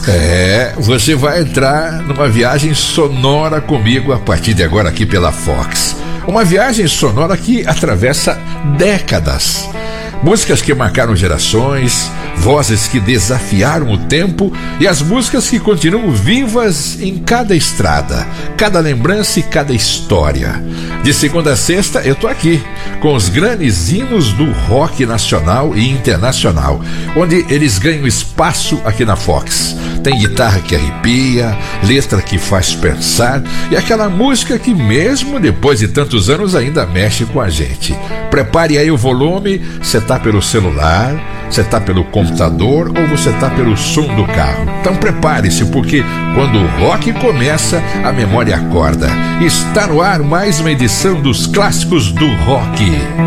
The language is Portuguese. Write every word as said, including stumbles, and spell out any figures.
É, você vai entrar numa viagem sonora comigo a partir de agora aqui pela Fox. Uma viagem sonora que atravessa décadas. Músicas que marcaram gerações, vozes que desafiaram o tempo e as músicas que continuam vivas em cada estrada, cada lembrança e cada história. De segunda a sexta eu tô aqui com os grandes hinos do rock nacional e internacional, onde eles ganham espaço aqui na Fox. Tem guitarra que arrepia, letra que faz pensar e aquela música que mesmo depois de tantos anos ainda mexe com a gente. Prepare aí o volume, você tá pelo celular, você tá pelo computador ou você tá pelo som do carro. Então prepare-se, porque quando o rock começa, a memória acorda. Está no ar mais uma edição dos Clássicos do Rock.